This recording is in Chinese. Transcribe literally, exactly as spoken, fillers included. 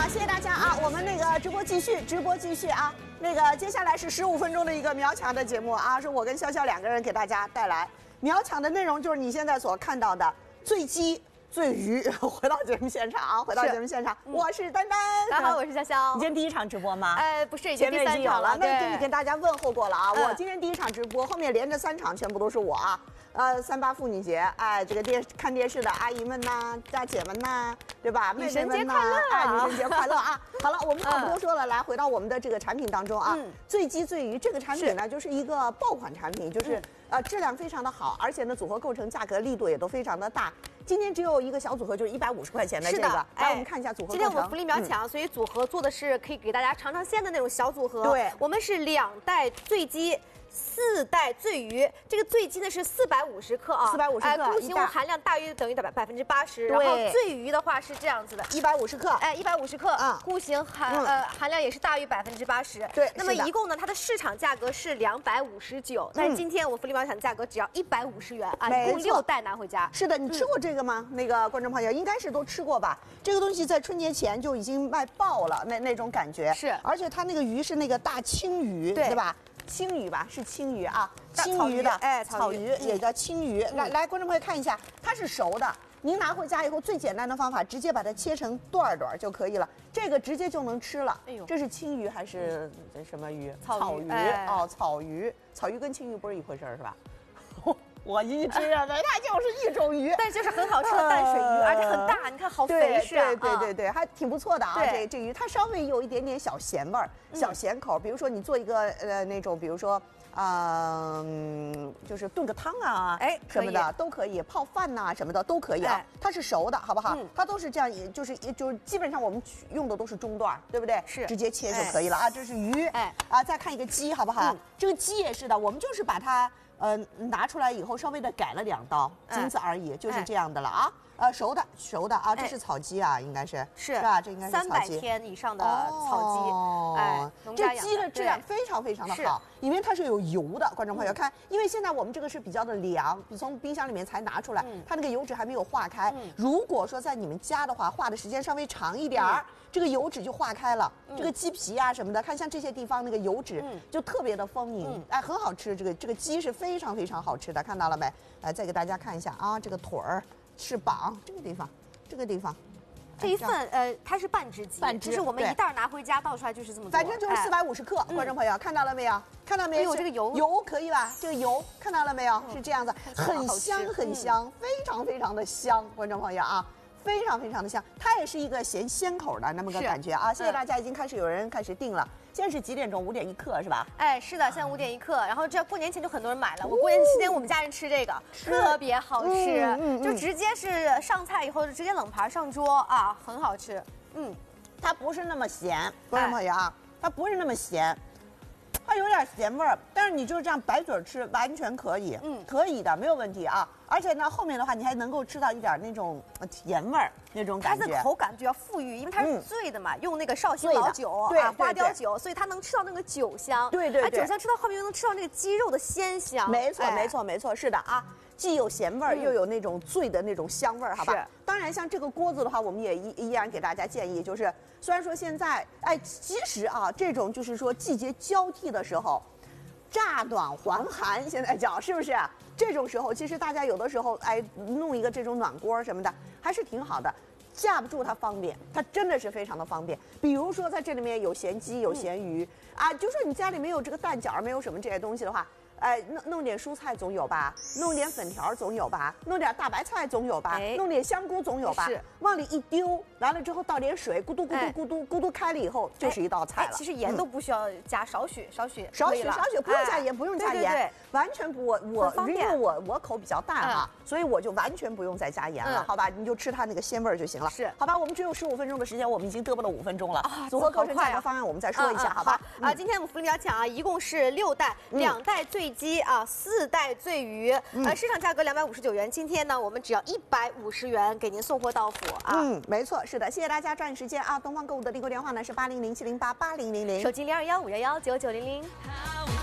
好，谢谢大家啊！我们那个直播继续，直播继续啊！那个接下来是十五分钟的一个秒抢的节目啊，是我跟潇潇两个人给大家带来秒抢的内容，就是你现在所看到的醉鸡。 醉鱼回到节目现场啊！回到节目现场，我是丹丹。 大家好，我是潇潇。 你今天第一场直播吗？ 呃，不是，已经第三场了。 那给你跟大家问候过了啊！我今天第一场直播，后面连着三场全部都是我啊。呃，三八妇女节，哎，这个电看电视的阿姨们呐、大姐们呐，对吧？ 女神节快乐！ 哎，女神节快乐啊！好了，我们话不多说了，来回到我们的这个产品当中啊。醉鸡醉鱼这个产品呢，就是一个爆款产品，就是呃质量非常的好，而且呢组合构成、价格力度也都非常的大。 今天只有一个小组合，就是一百五十块钱的这个。来，我们看一下组合。 今天我们福利秒抢，所以组合做的是可以给大家尝尝鲜的那种小组合。 对， 我们是两袋醉鸡。 四袋醉鱼，这个醉鸡呢是四百五十克啊， 四百五十克， 固形物含量大约等于百百分之八十。然后醉鱼的话是这样子的， 一百五十克， 哎，一百五十克啊，固形含呃含量也是大于百分之八十。 对， 那么一共呢，它的市场价格是两百五十九，但是今天我们福利秒抢价格只要一百五十元啊，一共六袋拿回家。 是的，你吃过这个吗？那个观众朋友应该是都吃过吧？这个东西在春节前就已经卖爆了，那那种感觉是， 而且它那个鱼是那个大青鱼，对吧？ 青鱼吧，是青鱼啊，青鱼的，哎，草鱼也叫青鱼。来来，观众朋友看一下，它是熟的。您拿回家以后，最简单的方法，直接把它切成段段就可以了。这个直接就能吃了。哎呦，这是青鱼还是什么鱼？草鱼哦，草鱼，草鱼跟青鱼不是一回事是吧？我一直认为它就是一种鱼， 但就是很好吃的淡水鱼，而且很大，你看好肥实啊！ 对对对对，还挺不错的啊。这这鱼它稍微有一点点小咸味儿，小咸口。比如说你做一个呃那种，比如说嗯，就是炖个汤啊，哎什么的都可以，泡饭呐什么的都可以啊。它是熟的，好不好？它都是这样，就是就是基本上我们用的都是中段，对不对？是直接切就可以了啊。这是鱼，哎啊，再看一个鸡，好不好？这个鸡也是的，我们就是把它。 呃，拿出来以后稍微的改了两刀，仅此而已，就是这样的了啊。呃，熟的，熟的啊，这是草鸡啊，应该是是是吧？这应该是三百天以上的草鸡，哎， 这鸡的质量非常非常的好，因为它是有油的。观众朋友看，因为现在我们这个是比较的凉，从冰箱里面才拿出来，它那个油脂还没有化开。如果说在你们家的话，化的时间稍微长一点儿，这个油脂就化开了。这个鸡皮啊什么的，看像这些地方那个油脂就特别的丰盈，哎，很好吃。这个这个鸡是非常非常好吃的，看到了没？来，再给大家看一下啊，这个腿儿。 翅膀这个地方，这个地方， 这一份呃，它是半只鸡， 半只， 就是我们一袋拿回家倒出来就是这么多， 反正就是四百五十克。观众朋友看到了没有？看到没有？ 有这个油油可以吧？这个油看到了没有？是这样子，很香很香，非常非常的香。观众朋友啊。 非常非常的香，它也是一个咸鲜口的那么个感觉啊！谢谢大家，已经开始有人开始订了。现在是几点钟？五点一刻是吧？ 哎，是的，现在五点一刻。然后这过年前就很多人买了。我过年期间我们家人吃这个特别好吃，就直接是上菜以后就直接冷盘上桌啊，很好吃。嗯， 它不是那么咸，观众朋友啊，它不是那么咸。 它有点咸味儿，但是你就是这样白嘴吃，完全可以，嗯，可以的，没有问题啊。而且呢，后面的话你还能够吃到一点那种甜味儿那种感觉， 它的口感比较富裕，因为它是醉的嘛，用那个绍兴老酒啊，花雕酒，所以它能吃到那个酒香， 对对对， 酒香吃到后面又能吃到那个鸡肉的鲜香， 没错没错没错，是的啊。 既有咸味儿，又有那种醉的那种香味儿，好吧？当然，像这个锅子的话，我们也依依然给大家建议，就是虽然说现在，哎，其实啊，这种就是说季节交替的时候，乍暖还寒，现在叫是不是？这种时候，其实大家有的时候，哎，弄一个这种暖锅什么的，还是挺好的。 架不住它方便，它真的是非常的方便。比如说在这里面有咸鸡，有咸鱼、嗯、啊，就说你家里没有这个蛋饺，没有什么这些东西的话，哎，弄弄点蔬菜总有吧，弄点粉条总有吧，弄点大白菜总有吧，哎、弄点香菇总有吧，是往里一丢，完了之后倒点水，咕嘟咕嘟咕嘟咕嘟开了以后，就是一道菜了。 哎、其实盐都不需要加，少许少许少许少许，不用加盐，不用加盐，对对对，完全不。我我因为我我口比较淡哈、嗯，所以我就完全不用再加盐了，嗯、好吧？你就吃它那个鲜味儿就行了。是，好吧？我们只有十五分钟的时间，我们已经嘚啵了五分钟了。啊，组合构成价格方案我们再说一下，好吧？ 啊，今天我们福利秒抢啊，一共是六袋，两袋醉鸡啊，四袋醉鱼，呃，市场价格两百五十九元，今天呢，我们只要一百五十元给您送货到府啊。 嗯，没错，是的，谢谢大家抓紧时间啊！东方购物的订购电话呢是八零零七零八八零零零， 手机零二幺五幺幺九九零零。